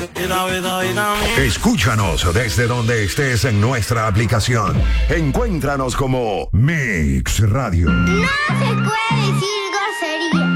Escúchanos desde donde estés en nuestra aplicación. Encuéntranos como Mix Radio. No se puede decir grosería.